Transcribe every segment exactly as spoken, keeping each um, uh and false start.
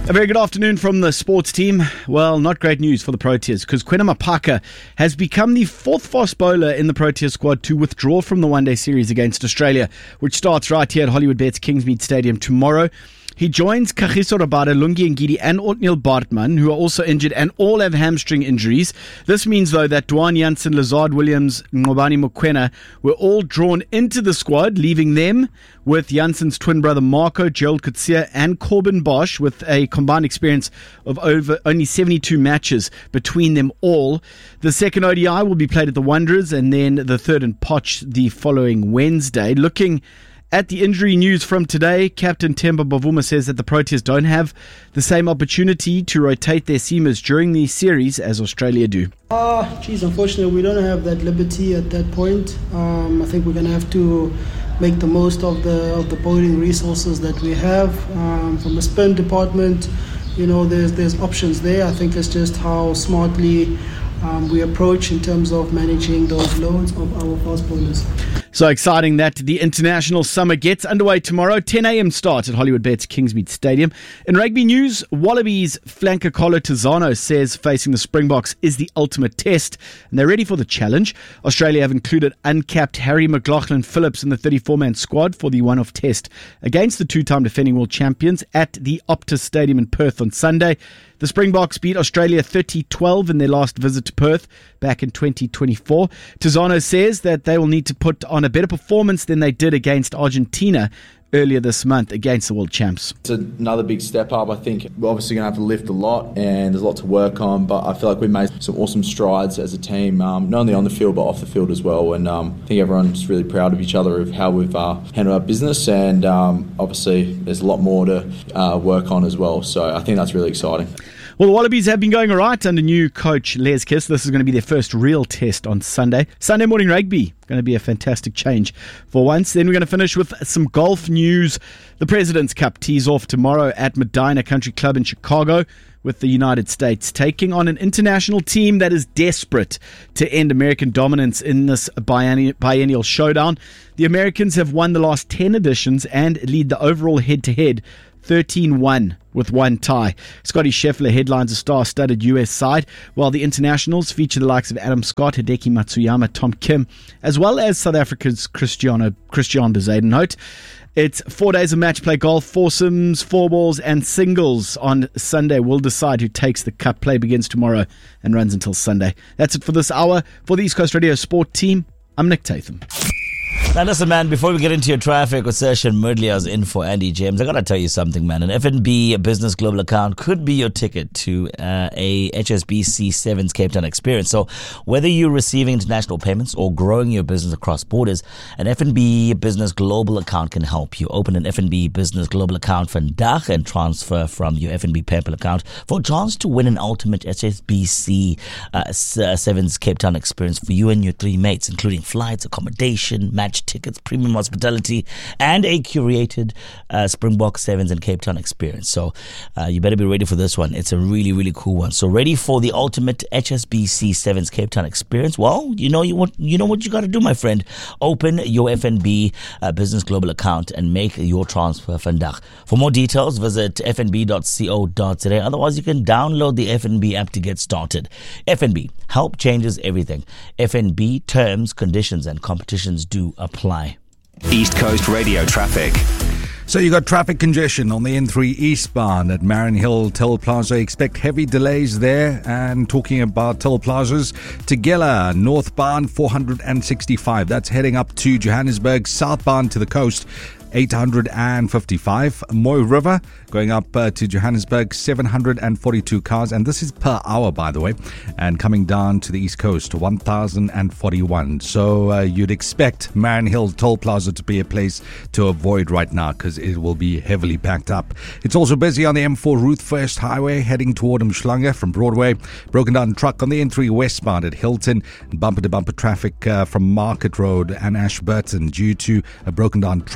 A very good afternoon from the sports team. Well, not great news for the Proteas because Kwena Mapaka has become the fourth fast bowler in the Protea squad to withdraw from the one-day series against Australia, which starts right here at Hollywoodbets Kingsmead Stadium tomorrow. He joins Kagiso Rabada, Lungi Ngidi and Othniel Bartman, who are also injured and all have hamstring injuries. This means, though, that Dwayne Jansen, Lazard Williams, Ngobani Mokoena were all drawn into the squad, leaving them with Jansen's twin brother Marco, Gerald Coetzee and Corbin Bosch with a combined experience of over only seventy-two matches between them all. The second O D I will be played at the Wanderers and then the third in Potch the following Wednesday. Looking at the injury news from today, Captain Temba Bavuma says that the Proteas don't have the same opportunity to rotate their seamers during the series as Australia do. Ah, uh, geez, unfortunately, we don't have that liberty at that point. Um, I think we're going to have to make the most of the of the bowling resources that we have. Um, from the spin department, you know, there's there's options there. I think it's just how smartly um, we approach in terms of managing those loads of our fast bowlers. So exciting that the international summer gets underway tomorrow. ten a.m. start at Hollywoodbets Kingsmead Stadium. In rugby news, Wallabies flanker Colo Tizano says facing the Springboks is the ultimate test, and they're ready for the challenge. Australia have included uncapped Harry McLaughlin Phillips in the thirty-four man squad for the one-off test against the two-time defending world champions at the Optus Stadium in Perth on Sunday. The Springboks beat Australia thirty twelve in their last visit to Perth back in twenty twenty-four. Tizano says that they will need to put on a better performance than they did against Argentina earlier this month against the world champs. It's another big step up. I think we're obviously going to have to lift a lot and there's a lot to work on, but I feel like we've made some awesome strides as a team, um, not only on the field but off the field as well, and um, I think everyone's really proud of each other of how we've uh, handled our business, and um, obviously there's a lot more to uh, work on as well, so I think that's really exciting. Well, the Wallabies have been going all right under new coach Les Kiss. This is going to be their first real test on Sunday. Sunday morning rugby, going to be a fantastic change for once. Then we're going to finish with some golf news. The President's Cup tees off tomorrow at Medina Country Club in Chicago, with the United States taking on an international team that is desperate to end American dominance in this biennial showdown. The Americans have won the last ten editions and lead the overall head-to-head thirteen one with one tie. Scotty Scheffler headlines a star-studded U S side, while the internationals feature the likes of Adam Scott, Hideki Matsuyama, Tom Kim, as well as South Africa's Cristiano, Christian Bezuidenhout. It's four days of match play golf, foursomes, four balls and singles on Sunday. We'll decide who takes the cup. Play begins tomorrow and runs until Sunday. That's it for this hour. For the East Coast Radio Sport team, I'm Nick Tatham. Now listen, man, before we get into your traffic with Session Murdley's in for Andy James, I gotta tell you something, man. An F N B Business Global account could be your ticket to uh, a H S B C Sevens Cape Town experience. So whether you're receiving international payments or growing your business across borders, an F N B Business Global account can help you. Open an F N B Business Global account for D A C and transfer from your F N B PayPal account for a chance to win an ultimate H S B C uh, Sevens Cape Town experience for you and your three mates, including flights, accommodation, match tickets, premium hospitality, and a curated uh, Springbok Sevens and Cape Town experience. So uh, you better be ready for this one. It's a really, really cool one. So ready for the ultimate H S B C Sevens Cape Town experience? Well, you know you what you know what you got to do, my friend. Open your F N B uh, Business Global account and make your transfer from D A C. For more details, visit f n b dot co dot za. Otherwise, you can download the F N B app to get started. F N B, help changes everything. F N B terms, conditions, and competitions do apply. East Coast Radio traffic. So you got traffic congestion on the N three eastbound at Marion Hill Toll Plaza. Expect heavy delays there. And talking about toll plazas, Tugela northbound four hundred sixty-five. That's heading up to Johannesburg. Southbound to the coast, eight hundred fifty-five. Moy River going up uh, to Johannesburg, seven hundred forty-two cars, and this is per hour, by the way, and coming down to the east coast, one thousand forty-one. So uh, you'd expect Marion Hill Toll Plaza to be a place to avoid right now because it will be heavily packed up. It's also busy on the M four Ruth First Highway heading toward Umhlanga from Broadway. Broken down truck on the N three westbound at Hilton. Bumper to bumper traffic uh, from Market Road and Ashburton due to a broken down truck. The left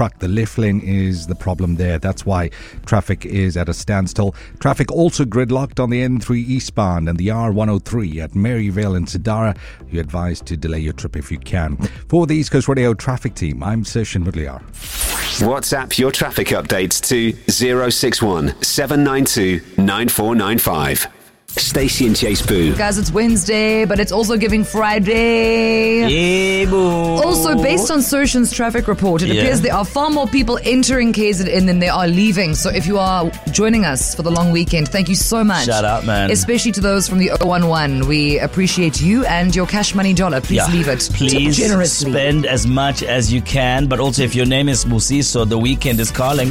left lane is the problem there. That's why traffic is at a standstill. Traffic also gridlocked on the N three eastbound and the R one oh three at Maryvale and Sidara. You're advised to delay your trip if you can. For the East Coast Radio traffic team, I'm Session Mudliar. WhatsApp your traffic updates to zero six one seven nine two nine four nine five. Stacey and Chase Boo. Guys, it's Wednesday, but it's also Giving Friday. Yeah, boo. Also, based on Soshan's traffic report, it Yeah. appears there are far more people entering K Z N than they are leaving. So if you are joining us for the long weekend, thank you so much. Shout out, man. Especially to those from the oh one one. We appreciate you and your cash money dollar. Please Yeah. leave it. Please generously. spend as much as you can. But also, if your name is Musiso, the weekend is calling.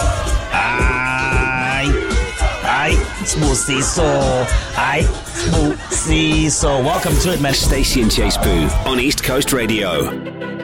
Aye, aye, it's Musiso. Aye, Musiso. Welcome to it, man. Stacey and Chase Boo on East Coast Radio.